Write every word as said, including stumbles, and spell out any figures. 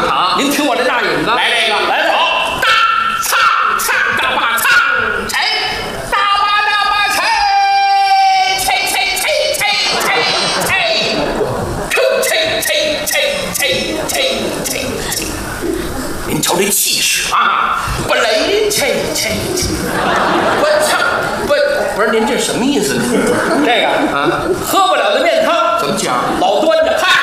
好， 您听我这大引子， 来这个， 来走。 大唱唱大把唱，谁？大把大把谁？谁谁谁谁谁谁？吹吹吹吹吹吹吹！您瞧这气势啊！不雷吹吹吹！不唱不不是您这什么意思？ 这个啊， 喝不了的面汤怎么讲？ 老端着，嗨。